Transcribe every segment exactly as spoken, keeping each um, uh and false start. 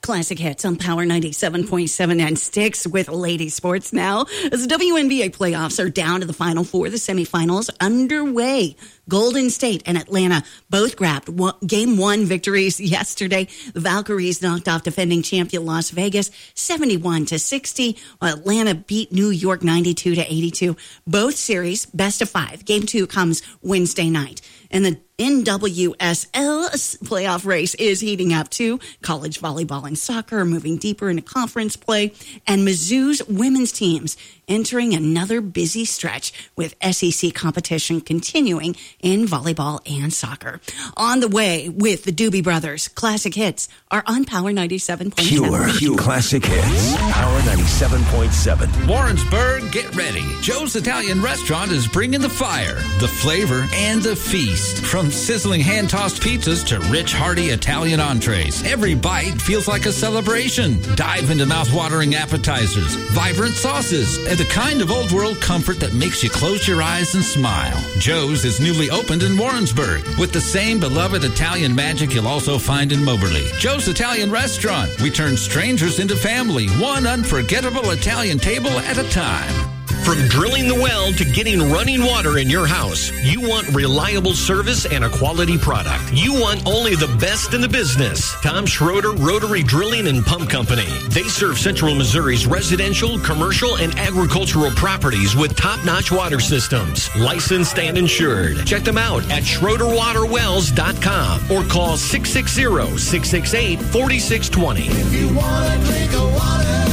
Classic Hits on Power ninety-seven point seven and sticks with lady sports now. As the W N B A playoffs are down to the final four, the semifinals underway. Golden State and Atlanta both grabbed one, game one victories yesterday. The Valkyries knocked off defending champion Las Vegas seventy-one to sixty, while Atlanta beat New York ninety-two to eighty-two. Both series best of five. Game two comes Wednesday night. And the N W S L playoff race is heating up too. College volleyball and soccer are moving deeper into conference play. And Mizzou's women's teams entering another busy stretch with S E C competition continuing in volleyball and soccer. On the way with the Doobie Brothers, Classic Hits are on Power ninety-seven point seven. Pure, pure classic hits. Power ninety-seven point seven. Warrensburg, get ready. Joe's Italian Restaurant is bringing the fire, the flavor, and the feast. From sizzling hand-tossed pizzas to rich, hearty Italian entrees, every bite feels like a celebration. Dive into mouth-watering appetizers, vibrant sauces, and the kind of old-world comfort that makes you close your eyes and smile. Joe's is newly opened in Warrensburg with the same beloved Italian magic you'll also find in Moberly. Joe's Italian Restaurant. We turn strangers into family, one unforgettable Italian table at a time. From drilling the well to getting running water in your house, you want reliable service and a quality product. You want only the best in the business. Tom Schroeder Rotary Drilling and Pump Company. They serve Central Missouri's residential, commercial, and agricultural properties with top-notch water systems. Licensed and insured. Check them out at schroeder water wells dot com or call six six zero, six six eight, four six two zero. If you want to drink a water,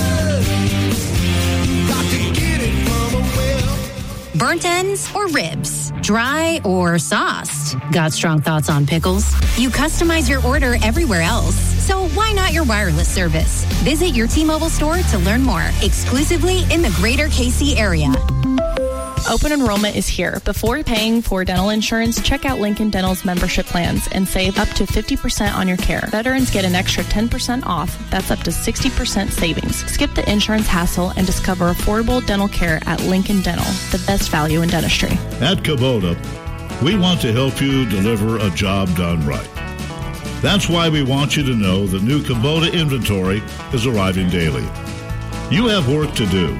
got to get it from a well. Burnt ends or ribs? Dry or sauced? Got strong thoughts on pickles? You customize your order everywhere else, so why not your wireless service? Visit your T-Mobile store to learn more, exclusively in the greater K C area. Open enrollment is here. Before paying for dental insurance, check out Lincoln Dental's membership plans and save up to fifty percent on your care. Veterans get an extra ten percent off. That's up to sixty percent savings. Skip the insurance hassle and discover affordable dental care at Lincoln Dental, the best value in dentistry. At Kubota, we want to help you deliver a job done right. That's why we want you to know the new Kubota inventory is arriving daily. You have work to do.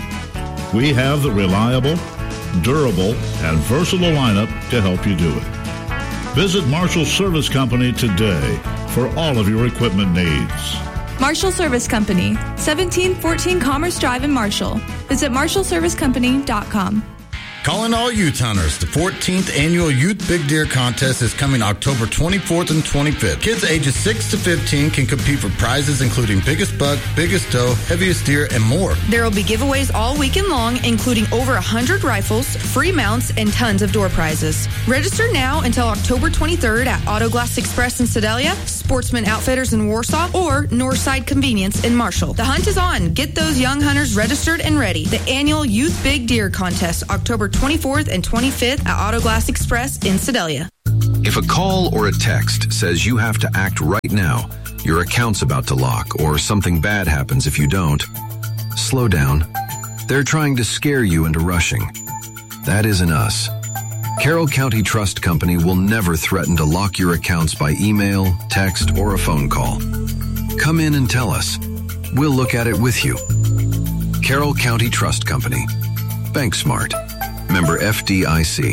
We have the reliable, durable, and versatile lineup to help you do it. Visit Marshall Service Company today for all of your equipment needs. Marshall Service Company, seventeen fourteen Commerce Drive in Marshall. Visit marshall service company dot com. Calling all youth hunters, the fourteenth Annual Youth Big Deer Contest is coming October twenty-fourth and twenty-fifth. Kids ages six to fifteen can compete for prizes including biggest buck, biggest doe, heaviest deer, and more. There will be giveaways all weekend long, including over one hundred rifles, free mounts, and tons of door prizes. Register now until October twenty-third at Auto Glass Express in Sedalia, Sportsman Outfitters in Warsaw, or Northside Convenience in Marshall. The hunt is on. Get those young hunters registered and ready. The Annual Youth Big Deer Contest, October twenty-fourth and twenty-fifth at Auto Glass Express in Sedalia. If a call or a text says you have to act right now, your account's about to lock, or something bad happens if you don't, slow down. They're trying to scare you into rushing. That isn't us. Carroll County Trust Company will never threaten to lock your accounts by email, text, or a phone call. Come in and tell us. We'll look at it with you. Carroll County Trust Company. Bank Smart. Member F D I C.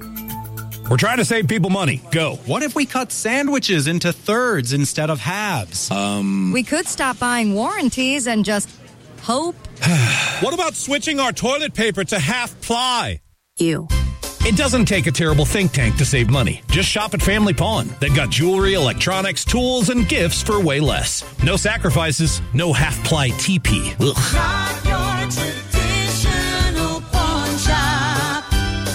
We're trying to save people money. Go. What if we cut sandwiches into thirds instead of halves? Um. We could stop buying warranties and just hope. What about switching our toilet paper to half ply? You. It doesn't take a terrible think tank to save money. Just shop at Family Pawn. They've got jewelry, electronics, tools, and gifts for way less. No sacrifices, no half-ply T P. Ugh. Not your traditional pawn shop.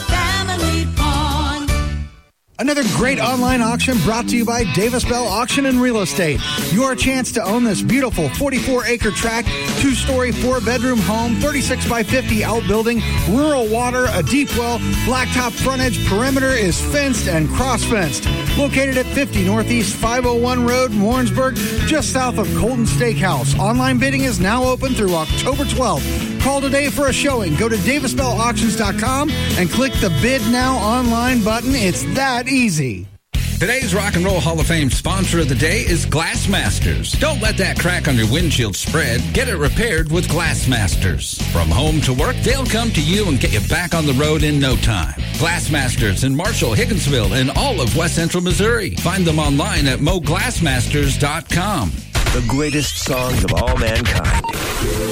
Family Pawn. Another great online auction brought to you by Davis Bell Auction and Real Estate. Your chance to own this beautiful forty-four acre tract, two-story, four-bedroom home, thirty-six by fifty outbuilding, rural water, a deep well, blacktop frontage, perimeter is fenced and cross-fenced. Located at fifty Northeast five oh one Road in Warrensburg, just south of Colton Steakhouse. Online bidding is now open through October twelfth. Call today for a showing. Go to davis bell auctions dot com and click the Bid Now Online button. It's that easy. Today's Rock and Roll Hall of Fame sponsor of the day is Glassmasters. Don't let that crack on your windshield spread. Get it repaired with Glassmasters. From home to work, they'll come to you and get you back on the road in no time. Glassmasters in Marshall, Higginsville, and all of West Central Missouri. Find them online at mo glassmasters dot com. The greatest songs of all mankind.